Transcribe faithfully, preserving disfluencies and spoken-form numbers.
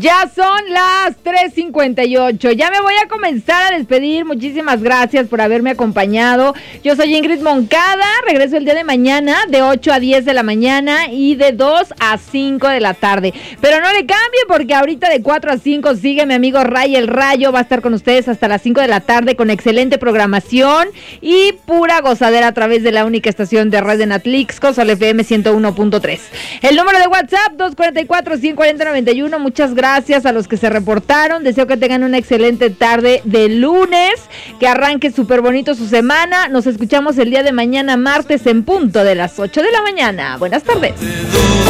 Ya son las tres cincuenta y ocho. Ya me voy a comenzar a despedir. Muchísimas gracias por haberme acompañado. Yo soy Ingrid Moncada. Regreso el día de mañana de ocho a diez de la mañana y de dos a cinco de la tarde. Pero no le cambie porque ahorita de cuatro a cinco sigue mi amigo Ray el Rayo. Va a estar con ustedes hasta las cinco de la tarde con excelente programación y pura gozadera a través de la única estación de red en Atlixco, Sol F M ciento uno punto tres. El número de WhatsApp dos cuatro cuatro, uno cuatro cero, nueve uno. Muchas gracias a los que se reportaron. Deseo que tengan una excelente tarde de lunes, que arranque súper bonito su semana. Nos escuchamos el día de mañana, martes, en punto de las ocho de la mañana. Buenas tardes.